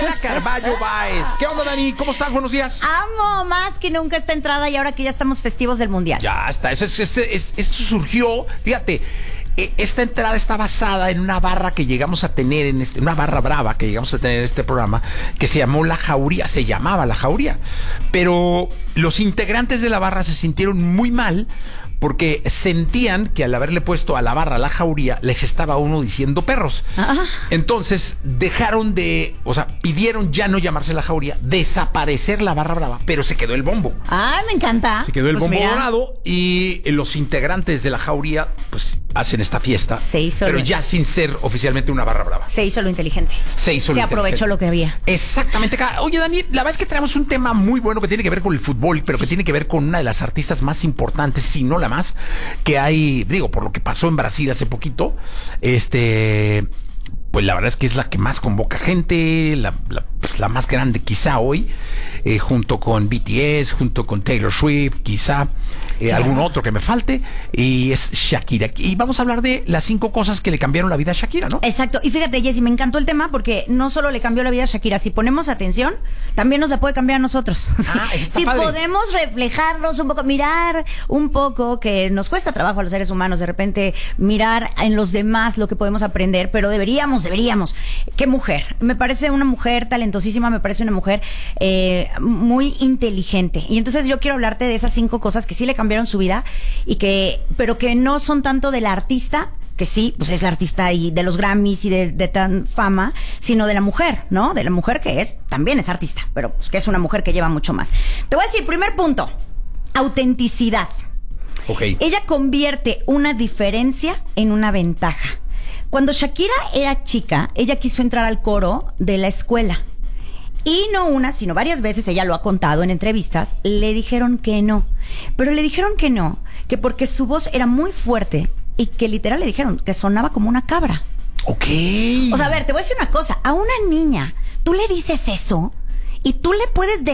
Daniela Carballo Báez. ¿Qué onda, Dani? ¿Cómo estás? Buenos días. Amo más que nunca esta entrada y ahora que ya estamos festivos del Mundial. Ya está. Esto surgió, fíjate. Esta entrada está basada en una barra que llegamos a tener una barra brava que llegamos a tener en este programa que se llamó La Jauría, se llamaba La Jauría, pero los integrantes de la barra se sintieron muy mal porque sentían que al haberle puesto a la barra La Jauría les estaba uno diciendo perros. Entonces pidieron ya no llamarse La Jauría, desaparecer la barra brava, pero se quedó el bombo. Me encanta. Se quedó el bombo mira. dorado y los integrantes de La Jauría pues hacen esta fiesta, pero ya sin ser oficialmente una barra brava. Se hizo lo inteligente. Se aprovechó lo que había. Exactamente. Oye, Dani, la verdad es que traemos un tema muy bueno que tiene que ver con el fútbol, pero que tiene que ver con una de las artistas más importantes, si no la más, que hay, por lo que pasó en Brasil hace poquito, pues la verdad es que es la que más convoca gente, la más grande quizá hoy, junto con BTS, junto con Taylor Swift, quizá, algún otro que me falte, y es Shakira. Y vamos a hablar de las 5 cosas que le cambiaron la vida a Shakira, ¿no? Exacto. Y fíjate, Jessy, me encantó el tema porque no solo le cambió la vida a Shakira, si ponemos atención, también nos la puede cambiar a nosotros. Si podemos reflejarnos un poco, mirar un poco, que nos cuesta trabajo a los seres humanos, de repente mirar en los demás lo que podemos aprender, pero deberíamos. Qué mujer. Me parece una mujer talentosísima, me parece una mujer muy inteligente. Y entonces yo quiero hablarte de esas 5 cosas que sí le cambiaron su vida pero que no son tanto de la artista, que sí, pues es la artista y de los Grammys y de tan fama, sino de la mujer, ¿no? De la mujer que también es artista, pero pues que es una mujer que lleva mucho más. Te voy a decir, primer punto, autenticidad. Okay. Ella convierte una diferencia en una ventaja. Cuando Shakira era chica, ella quiso entrar al coro de la escuela. Y no una, sino varias veces, ella lo ha contado en entrevistas, le dijeron que no. Pero le dijeron que no, que porque su voz era muy fuerte y que literal le dijeron que sonaba como una cabra. Ok. O sea, a ver, te voy a decir una cosa. A una niña, tú le dices eso y tú le puedes